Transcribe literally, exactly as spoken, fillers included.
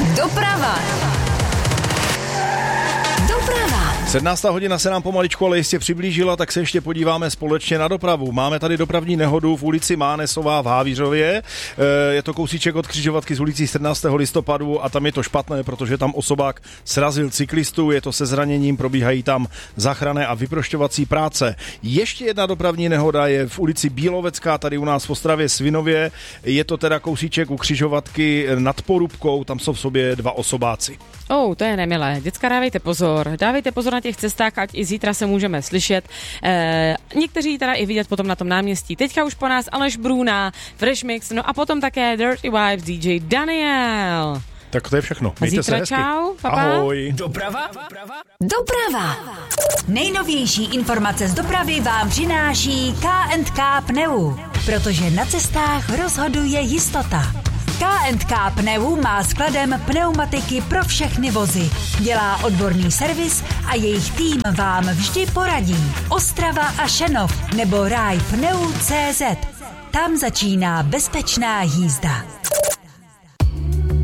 Doprava. Doprava. sedmnáctá hodina se nám pomaličku, ale jistě přiblížila, tak se ještě podíváme společně na dopravu. Máme tady dopravní nehodu v ulici Mánesová v Hávířově. Je to kousíček od křižovatky z ulicí sedmnáctého listopadu a tam je to špatné, protože tam osobák srazil cyklistu, je to se zraněním, probíhají tam záchranné a vyprošťovací práce. Ještě jedna dopravní nehoda je v ulici Bílovecká, tady u nás v Ostravě Svinově. Je to teda kousíček u křižovatky nad Porubkou, tam jsou v sobě dva osobáci. Oh, to je nemilé. Děcka, dávejte pozor. Dávejte pozor na těch cestách, ať i zítra se můžeme slyšet. E, někteří teda i vidět potom na tom náměstí. Teďka už po nás Aleš Brůna, Fresh Mix, no a potom také Dirty Vibes D J Daniel. Tak to je všechno. Mějte se hezky. Čau, papa. Ahoj. Doprava. Doprava. Doprava. Nejnovější informace z dopravy vám přináší K and K Pneu, protože na cestách rozhoduje jistota. K and K Pneu má skladem pneumatiky pro všechny vozy. Dělá odborný servis a jejich tým vám vždy poradí. Ostrava a Šenov nebo ráj pneu tečka cé zet. Tam začíná bezpečná jízda.